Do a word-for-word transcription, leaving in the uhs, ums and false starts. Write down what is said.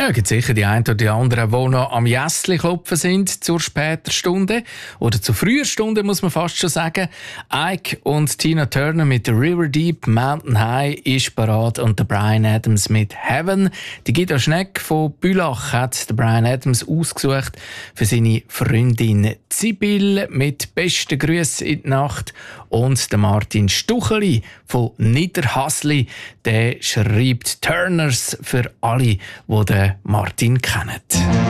Ja, gibt sicher die einen oder die anderen, die noch am Jässli klopfen sind zur späten Stunde. Oder zur frühen Stunde, muss man fast schon sagen. Ike und Tina Turner mit River Deep, Mountain High ist parat und der Bryan Adams mit Heaven. Die Gita Schneck von Bülach hat der Bryan Adams ausgesucht für seine Freundin Sibyl mit besten Grüßen in die Nacht. Und der Martin Stucheli von Niederhasli, der schreibt Turners für alle, die den Martin kennen.